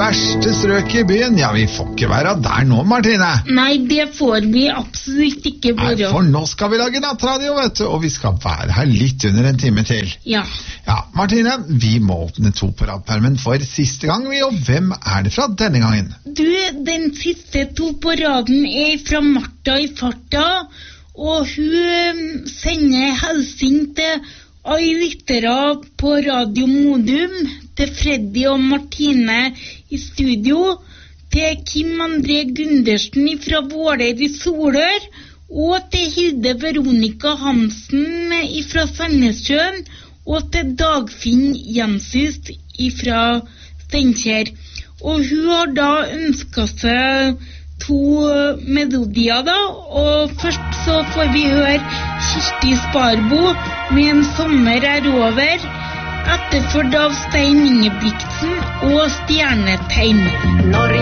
verste strøk I byen. Ja, vi får ikke være der nå, Martine. Nei, det får vi absolutt ikke være. Nei, for nå skal vi lage nattradio, vet du, og vi skal være her litt under en time til. Ja. Ja, Martine, vi må åpne to på radpermen for siste gang, og hvem det fra denne gangen? Du, den siste to på raden fra Martha I farta, og hun sender helsing til alle lyttere på Radio Modum, til Freddy og Martine I studio, til Kim André Gundersen fra Våler I Solør, og til Hilde Veronica Hansen fra Sandnessjøen, og til Dagfinn Jensus fra Steinkjer. Og hun har da ønsket seg to melodier da, og først så får vi høre Kirsti Sparbo med En sommer over, etterført av Stein Ingebrigtsen og Stjernetegn. Når